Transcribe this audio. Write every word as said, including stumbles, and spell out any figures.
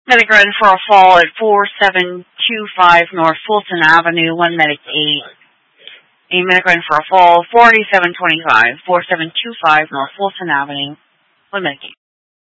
Medic run for a fall at four seven two five North Fulton Avenue, one medic eight. A medic run for a fall, forty-seven twenty-five, four seven two five North Fulton Avenue, one medic eight.